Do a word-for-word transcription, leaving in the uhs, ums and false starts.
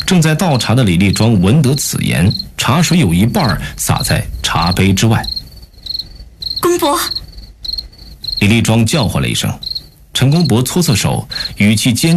正在倒茶的李立庄闻得此言，茶水有一半洒在茶杯之外。 公伯！ 李立庄叫唤了一声，陈公伯搓搓手，语气坚